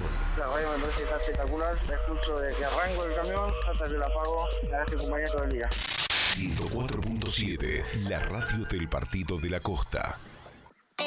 La radio me parece que está espectacular, la escucho desde que arranco el camión hasta que la apago, la hace compañía todo el día. 104.7, la radio del Partido de la Costa.